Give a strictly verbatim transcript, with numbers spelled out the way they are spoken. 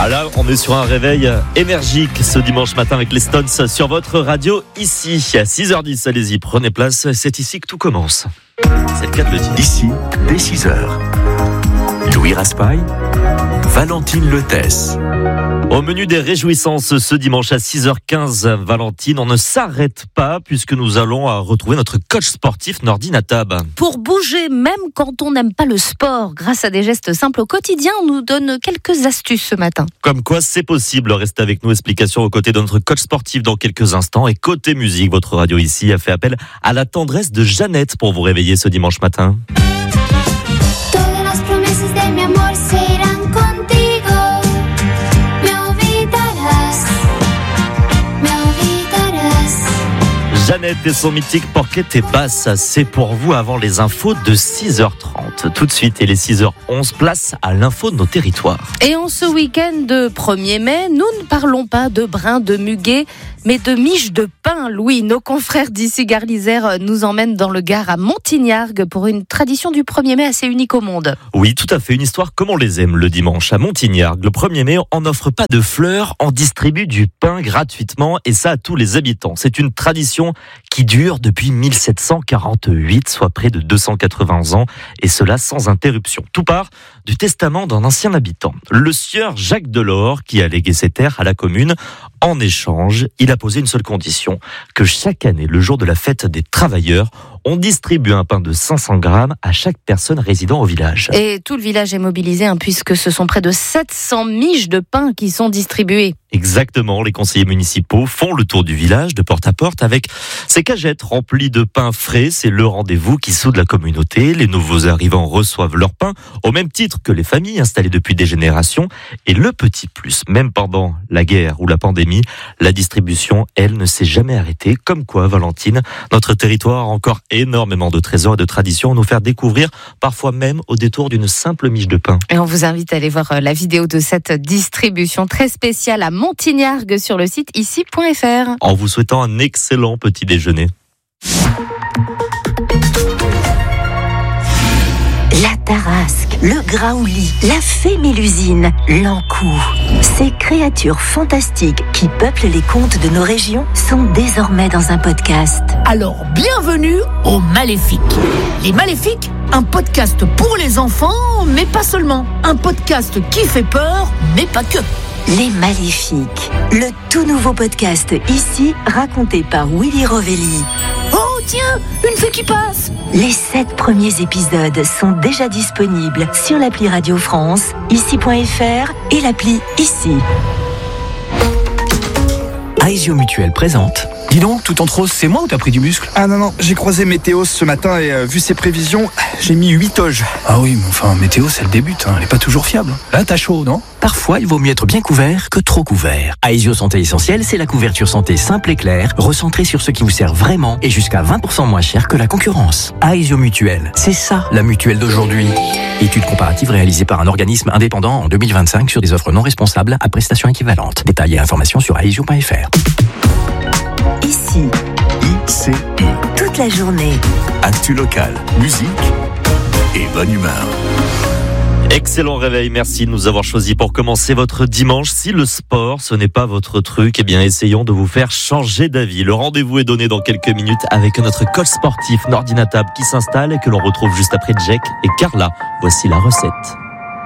Ah là, on est sur un réveil énergique ce dimanche matin avec les Stones sur votre radio ici. À six heures dix, allez-y, prenez place, c'est ici que tout commence. C'est le cas de le dire. Ici, dès six heures. Louis Raspail, Valentine Lethès. Au menu des réjouissances ce dimanche à six heures quinze, Valentine, on ne s'arrête pas puisque nous allons retrouver notre coach sportif Nordine Natab. Pour bouger même quand on n'aime pas le sport, grâce à des gestes simples au quotidien, on nous donne quelques astuces ce matin. Comme quoi c'est possible, restez avec nous, explication aux côtés de notre coach sportif dans quelques instants. Et côté musique, votre radio ici a fait appel à la tendresse de Jeannette pour vous réveiller ce dimanche matin. Jeannette et son mythique Porqué t'es basse, c'est pour vous avant les infos de six heures trente. Tout de suite, et les six heures onze, place à l'info de nos territoires. Et en ce week-end de premier mai, nous ne parlons pas de brin de muguet, mais de miche de pain. Louis, nos confrères d'ici Gare l'Isère nous emmènent dans le Gard à Montignargues pour une tradition du premier mai assez unique au monde. Oui, tout à fait, une histoire comme on les aime le dimanche à Montignargues. Le premier mai, on n'offre pas de fleurs, on distribue du pain gratuitement et ça à tous les habitants. C'est une tradition qui dure depuis mille sept cent quarante-huit, soit près de deux cent quatre-vingts ans, et cela sans interruption. Tout part du testament d'un ancien habitant, le sieur Jacques Delors, qui a légué ses terres à la commune. En échange, il a posé une seule condition, que chaque année, le jour de la fête des travailleurs, on distribue un pain de cinq cents grammes à chaque personne résidant au village. Et tout le village est mobilisé, hein, puisque ce sont près de sept cents miches de pain qui sont distribuées. Exactement, les conseillers municipaux font le tour du village de porte à porte avec ces cagettes remplies de pain frais. C'est le rendez-vous qui soude la communauté. Les nouveaux arrivants reçoivent leur pain au même titre que les familles installées depuis des générations. Et le petit plus, même pendant la guerre ou la pandémie, la distribution, elle, ne s'est jamais arrêtée. Comme quoi, Valentine, notre territoire a encore énormément de trésors et de traditions à nous faire découvrir, parfois même au détour d'une simple miche de pain. Et on vous invite à aller voir la vidéo de cette distribution très spéciale à Montignargues sur le site ici point f r. En vous souhaitant un excellent petit déjeuner. La Tarasque, le Graouli, la fée Mélusine, l'Ankou. Ces créatures fantastiques qui peuplent les contes de nos régions sont désormais dans un podcast. Alors, bienvenue aux Maléfiques. Les Maléfiques, un podcast pour les enfants, mais pas seulement. Un podcast qui fait peur, mais pas que. Les Maléfiques, le tout nouveau podcast ici, raconté par Willy Rovelli. Oh tiens, une fée qui passe. Les sept premiers épisodes sont déjà disponibles sur l'appli Radio France, ici point f r et l'appli Ici. Aesio Mutuel présente. Dis donc, tout en rose, c'est moi ou t'as pris du muscle? Ah non, non, j'ai croisé Météo ce matin et euh, vu ses prévisions, j'ai mis huit toges. Ah oui, mais enfin, Météo, c'est le début, hein, elle est pas toujours fiable. Là, t'as chaud, non? Parfois, il vaut mieux être bien couvert que trop couvert. Aesio Santé Essentielle, c'est la couverture santé simple et claire, recentrée sur ce qui vous sert vraiment et jusqu'à vingt pour cent moins cher que la concurrence. Aesio Mutuel, c'est ça la mutuelle d'aujourd'hui. Étude comparative réalisée par un organisme indépendant en deux mille vingt-cinq sur des offres non responsables à prestations équivalentes. Détails et informations sur aesio point f r. Ici, I C I. toute la journée. Actu local, musique et bonne humeur. Excellent réveil, merci de nous avoir choisis pour commencer votre dimanche. Si le sport, ce n'est pas votre truc, eh bien essayons de vous faire changer d'avis. Le rendez-vous est donné dans quelques minutes avec notre coach sportif Nordine Natab qui s'installe et que l'on retrouve juste après Jack et Carla. Voici la recette.